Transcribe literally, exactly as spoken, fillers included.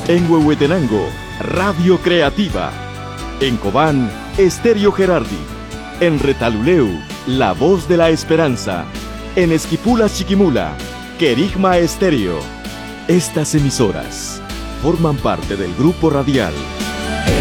En Huehuetenango, Radio Creativa. En Cobán, Estéreo Gerardi. En Retaluleu, La Voz de la Esperanza. En Esquipula Chiquimula, Querigma Estéreo. Estas emisoras forman parte del grupo radial